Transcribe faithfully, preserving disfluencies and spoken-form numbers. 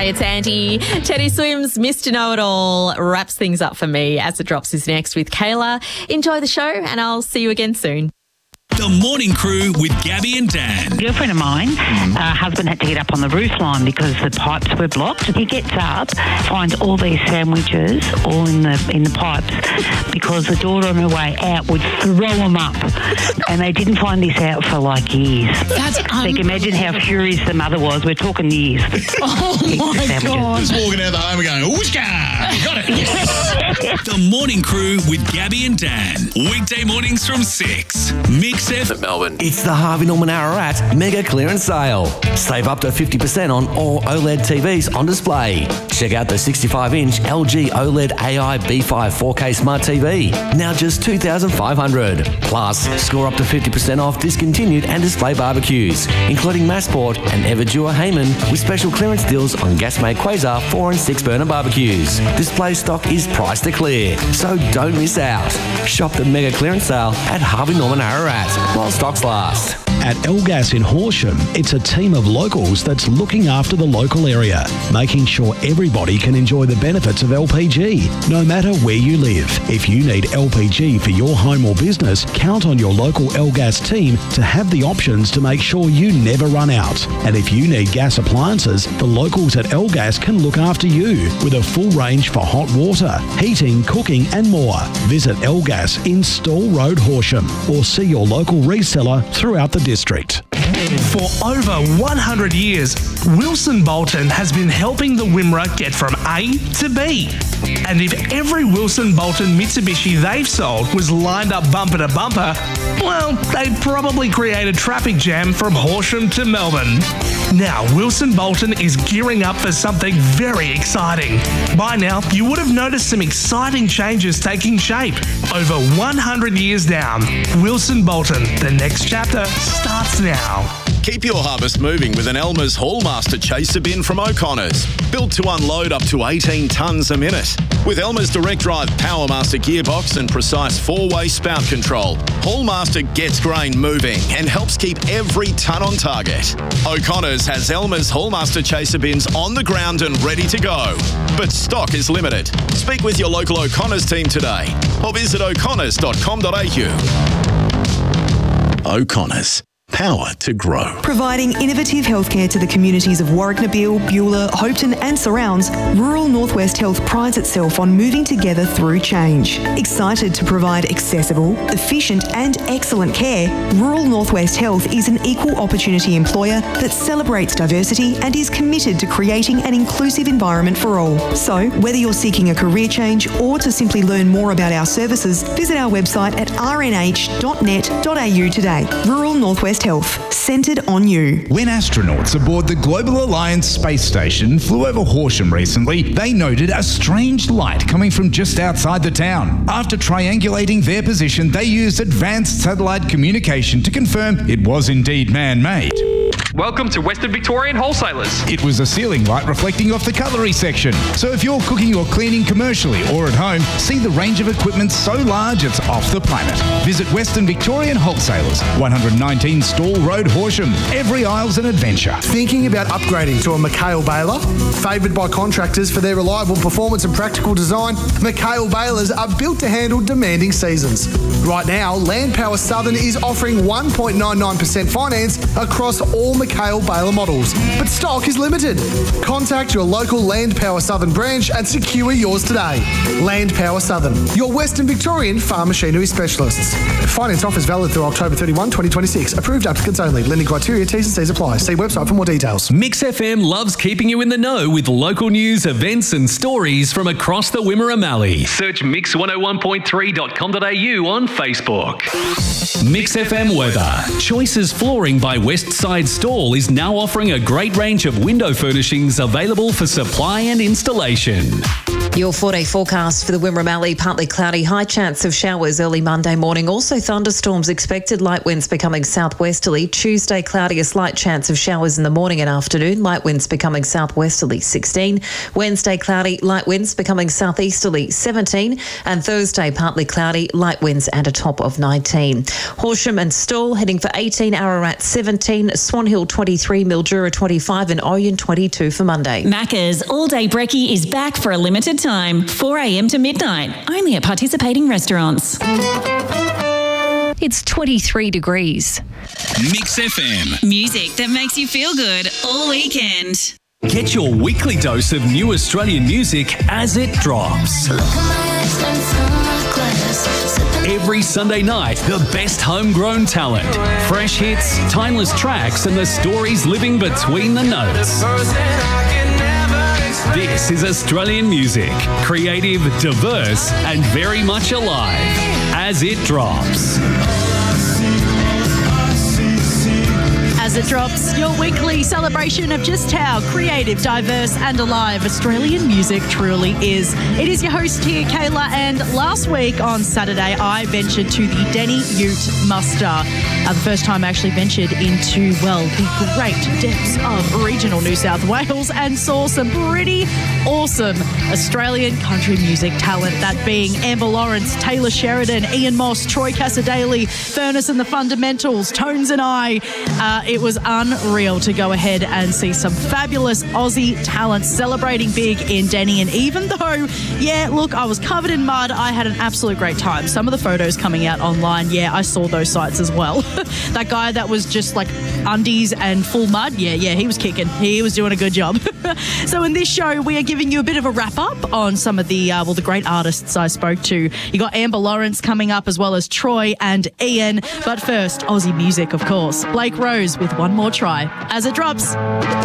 Hey, it's Andy. Teddy Swims' Mister Know-It-All wraps things up for me as it drops is next with Kayla. Enjoy the show and I'll see you again soon. The Morning Crew with Gabby and Dan. A girlfriend of mine, uh, husband had to get up on the roof line because the pipes were blocked. He gets up, finds all these sandwiches all in the in the pipes because the daughter on her way out would throw them up. And they didn't find this out for like years. That's so you can imagine how furious the mother was. We're talking years. Oh my God. Just walking out the home and going, Ooshka! Got it. The Morning Crew with Gabby and Dan. Weekday mornings from six. Mix F At Melbourne. It's the Harvey Norman Ararat Mega Clearance Sale. Save up to fifty percent on all OLED T Vs on display. Check out the sixty-five inch L G OLED A I B five four K Smart T V. Now just two thousand five hundred dollars. Plus, score up to fifty percent off discontinued and display barbecues, including Massport and Everdure Hayman, with special clearance deals on Gasmate Quasar four and six burner barbecues. Display stock is priced to clear, so don't miss out. Shop the Mega Clearance Sale at Harvey Norman Ararat while stocks last. At Elgas in Horsham, it's a team of locals that's looking after the local area, making sure everybody can enjoy the benefits of L P G, no matter where you live. If you need L P G for your home or business, count on your local Elgas team to have the options to make sure you never run out. And if you need gas appliances, the locals at Elgas can look after you with a full range for hot water, heating, cooking and more. Visit Elgas in Stall Road, Horsham, or see your local reseller throughout the district. For over one hundred years, Wilson Bolton has been helping the Wimmera get from A to B. And if every Wilson Bolton Mitsubishi they've sold was lined up bumper to bumper, well, they'd probably create a traffic jam from Horsham to Melbourne. Now, Wilson Bolton is gearing up for something very exciting. By now, you would have noticed some exciting changes taking shape. Over one hundred years down, Wilson Bolton, the next chapter starts now. Keep your harvest moving with an Elmer's Hallmaster Chaser Bin from O'Connor's. Built to unload up to eighteen tonnes a minute. With Elmer's direct drive Powermaster gearbox and precise four-way spout control, Hallmaster gets grain moving and helps keep every tonne on target. O'Connor's has Elmer's Hallmaster Chaser Bins on the ground and ready to go. But stock is limited. Speak with your local O'Connor's team today or visit o'connors dot com dot a u. O'Connor's. Power to grow. Providing innovative healthcare to the communities of Warwick-Nabil, Beulah, Hopetoun and surrounds, Rural Northwest Health prides itself on moving together through change. Excited to provide accessible, efficient and excellent care, Rural Northwest Health is an equal opportunity employer that celebrates diversity and is committed to creating an inclusive environment for all. So, whether you're seeking a career change or to simply learn more about our services, visit our website at r n h dot net dot a u today. Rural Northwest Health, centred on you. When astronauts aboard the Global Alliance space station flew over Horsham recently, they noted a strange light coming from just outside the town. After triangulating their position, they used advanced satellite communication to confirm it was indeed man-made. Welcome to Western Victorian Wholesalers. It was a ceiling light reflecting off the cutlery section. So if you're cooking or cleaning commercially or at home, see the range of equipment so large it's off the planet. Visit Western Victorian Wholesalers, one nineteen Stall Road, Horsham. Every aisle's an adventure. Thinking about upgrading to a McHale baler? Favoured by contractors for their reliable performance and practical design, McHale balers are built to handle demanding seasons. Right now, Land Power Southern is offering one point nine nine percent finance across all McHale baler models, but stock is limited. Contact your local Land Power Southern branch and secure yours today. Land Power Southern, your Western Victorian farm machinery specialists. Finance offers valid through October thirty-first, twenty twenty-six. Approved applicants only. Lending criteria, T's and C's apply. See website for more details. Mix F M loves keeping you in the know with local news, events and stories from across the Wimmera Mallee. Search mix one oh one point three dot com dot a u on Facebook. Mix F M weather. Choices Flooring by Westside Stall is now offering a great range of window furnishings available for supply and installation. Your four-day forecast for the Wimmera Mallee, partly cloudy, high chance of showers early Monday morning. Also thunderstorms expected, light winds becoming southwesterly. Tuesday cloudy, a slight chance of showers in the morning and afternoon. Light winds becoming southwesterly, sixteen. Wednesday cloudy, light winds becoming southeasterly, seventeen. And Thursday partly cloudy, light winds and a top of nineteen. Horsham and Stawell heading for eighteen, Ararat seventeen, Swan Hill twenty-three, Mildura twenty-five and Oyen twenty-two for Monday. Macca's All Day Brekkie is back for a limited time, four a.m. to midnight, only at participating restaurants. It's twenty-three degrees. Mix F M. Music that makes you feel good all weekend. Get your weekly dose of new Australian music as it drops. Every Sunday night, the best homegrown talent, fresh hits, timeless tracks, and the stories living between the notes. This is Australian music, creative, diverse, and very much alive as it drops. As it drops, your weekly celebration of just how creative, diverse and alive Australian music truly is. It is your host here, Kayla, and last week on Saturday I ventured to the Denny Ute Muster. Uh, the first time I actually ventured into, well, the great depths of regional New South Wales and saw some pretty awesome Australian country music talent, that being Amber Lawrence, Taylor Sheridan, Ian Moss, Troy Cassadaly, Furnace and the Fundamentals, Tones and I. Uh, it was unreal to go ahead and see some fabulous Aussie talent celebrating big in Denny. And even though, yeah, look, I was covered in mud, I had an absolute great time. Some of the photos coming out online, yeah, I saw those sites as well. That guy that was just like undies and full mud, yeah, yeah, he was kicking. He was doing a good job. So in this show, we are giving you a bit of a wrap up on some of the, uh, well, the great artists I spoke to. You got Amber Lawrence coming up, as well as Troy and Ian. But first, Aussie music, of course. Blake Rose with One More Try as it drops.